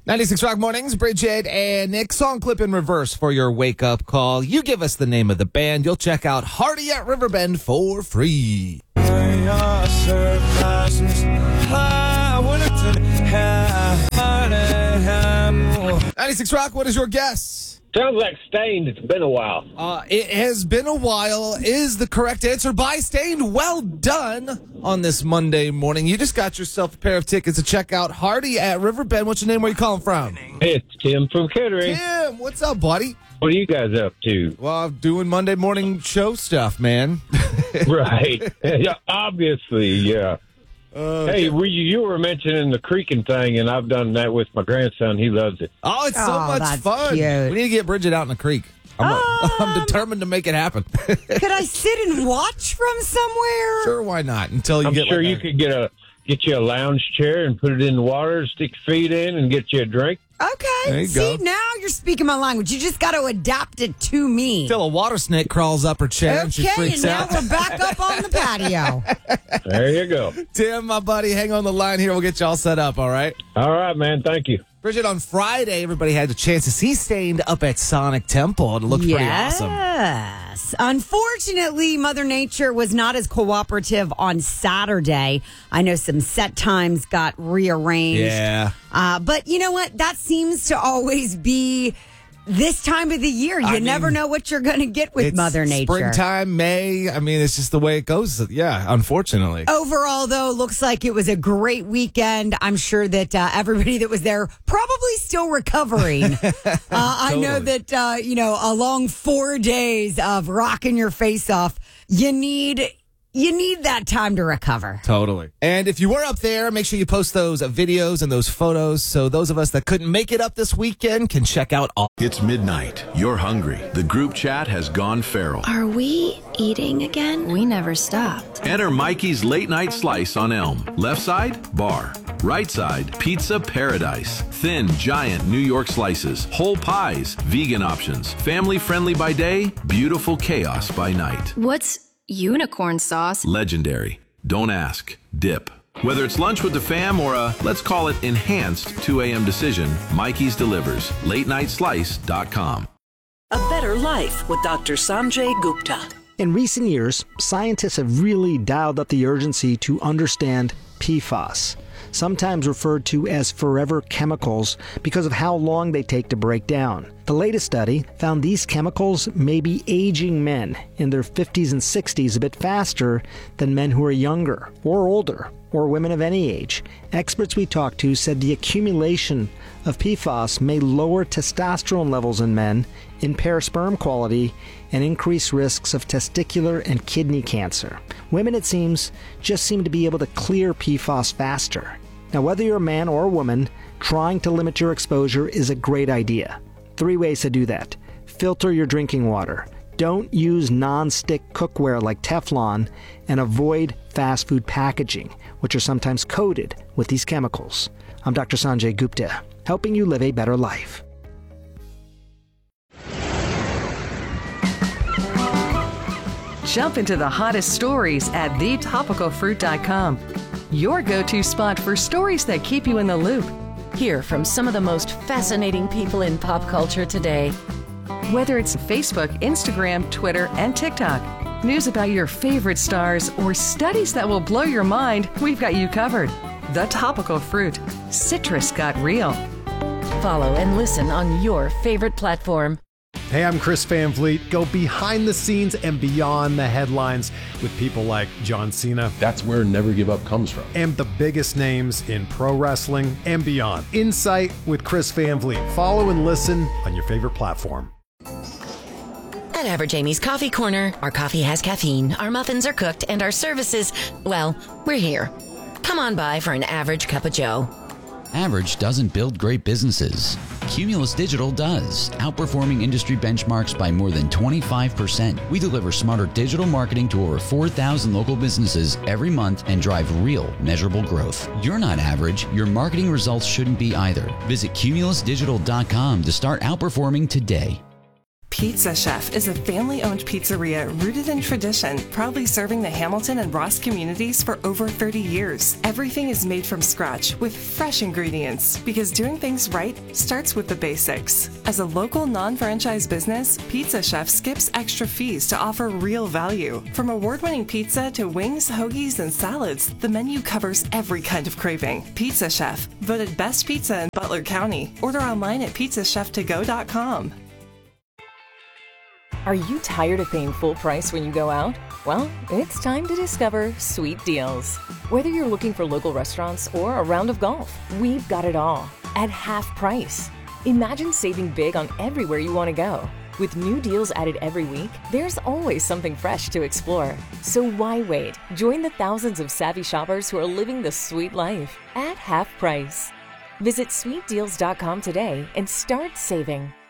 96 Rock Mornings, Bridget and Nick. Song clip in reverse for your wake-up call. You give us the name of the band. You'll check out Hardy at Riverbend for free. 96 Rock, what is your guess? Sounds like Stained. It's been a while. It has been a while is the correct answer by Stained. Well done on this Monday morning. You just got yourself a pair of tickets to check out Hardy at Riverbend. What's your name? Where you calling from? It's Tim from Kettering. Tim, what's up, buddy? What are you guys up to? Well, I'm doing Monday morning show stuff, man. Right. Yeah, obviously, yeah. Hey, you were mentioning the creaking thing, and I've done that with my grandson. He loves it. Oh, it's so much that's fun. cute. We need to get Bridget out in the creek. I'm determined to make it happen. Could I sit and watch from somewhere? Sure, why not? Until you I'm get sure like you could get you a lounge chair and put it in the water, stick your feet in, and get you a drink. Okay. There you See, go. now you're speaking my language. You just got to adapt it to me. until a water snake crawls up her chair and she Okay, freaks and now out. we're back up on the patio. There you go. Tim, my buddy, hang on the line here. We'll get you all set up, all right? All right, man. Thank you. Bridget, on Friday, everybody had the chance to see Stained up at Sonic Temple. It looked pretty awesome. Yes. Unfortunately, Mother Nature was not as cooperative on Saturday. I know some set times got rearranged. Yeah. But you know what? That seems to always be this time of the year. You never know what you're going to get with It's Mother Nature. Springtime, May. I mean, it's just the way it goes. Yeah, unfortunately. Overall, though, looks like it was a great weekend. I'm sure that everybody that was there probably still recovering. I know that, a long 4 days of rocking your face off, you need that time to recover. Totally. And if you were up there, make sure you post those videos and those photos so those of us that couldn't make it up this weekend can check out all. It's midnight. You're hungry. The group chat has gone feral. Are we eating again? We never stopped. Enter Mikey's Late Night Slice on Elm. Left side, bar. Right side, pizza paradise. Thin, giant New York slices. Whole pies. Vegan options. Family friendly by day. Beautiful chaos by night. What's unicorn sauce? Legendary. Don't ask. Dip. Whether it's lunch with the fam or a, let's call it, enhanced 2 a.m. decision, Mikey's delivers. LateNightSlice.com. A Better Life with Dr. Sanjay Gupta. In recent years, scientists have really dialed up the urgency to understand PFAS, sometimes referred to as forever chemicals because of how long they take to break down. The latest study found these chemicals may be aging men in their 50s and 60s a bit faster than men who are younger or older, or women of any age. Experts we talked to said the accumulation of PFAS may lower testosterone levels in men, impair sperm quality, and increase risks of testicular and kidney cancer. Women, it seems, just seem to be able to clear PFAS faster. Now, whether you're a man or a woman, trying to limit your exposure is a great idea. 3 ways to do that. Filter your drinking water. Don't use non-stick cookware like Teflon, and avoid fast food packaging, which are sometimes coated with these chemicals. I'm Dr. Sanjay Gupta, helping you live a better life. Jump into the hottest stories at thetopicalfruit.com. Your go-to spot for stories that keep you in the loop. Hear from some of the most fascinating people in pop culture today. Whether it's Facebook, Instagram, Twitter, and TikTok, news about your favorite stars, or studies that will blow your mind, we've got you covered. The Topical Fruit. Citrus got real. Follow and listen on your favorite platform. Hey, I'm Chris Van Vliet. Go behind the scenes and beyond the headlines with people like John Cena. That's where Never Give Up comes from. And the biggest names in pro wrestling and beyond. Insight with Chris Van Vliet. Follow and listen on your favorite platform. At Average Amy's Coffee Corner, our coffee has caffeine, our muffins are cooked, and our services, well, we're here. Come on by for an average cup of joe. Average doesn't build great businesses. Cumulus Digital does, outperforming industry benchmarks by more than 25%. We deliver smarter digital marketing to over 4,000 local businesses every month and drive real, measurable growth. You're not average. Your marketing results shouldn't be either. Visit cumulusdigital.com to start outperforming today. Pizza Chef is a family-owned pizzeria rooted in tradition, proudly serving the Hamilton and Ross communities for over 30 years. Everything is made from scratch with fresh ingredients because doing things right starts with the basics. As a local non-franchise business, Pizza Chef skips extra fees to offer real value. From award-winning pizza to wings, hoagies, and salads, the menu covers every kind of craving. Pizza Chef, voted best pizza in Butler County. Order online at pizzacheftogo.com. Are you tired of paying full price when you go out? Well, it's time to discover Sweet Deals. Whether you're looking for local restaurants or a round of golf, we've got it all at half price. Imagine saving big on everywhere you want to go. With new deals added every week, there's always something fresh to explore. So why wait? Join the thousands of savvy shoppers who are living the sweet life at half price. Visit sweetdeals.com today and start saving.